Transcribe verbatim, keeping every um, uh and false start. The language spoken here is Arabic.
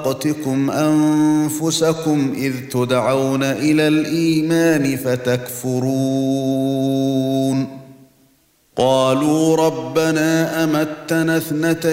وَأَوْرَقْتِكُمْ أَنفُسَكُمْ إِذْ تُدْعَوْنَ إِلَى الْإِيمَانِ فَتَكْفُرُونَ قالوا ربنا أمتنا اثنتين